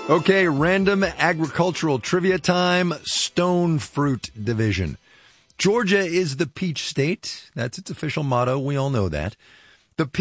Okay, random agricultural trivia time, stone fruit division. Georgia is the peach state. That's its official motto. We all know that.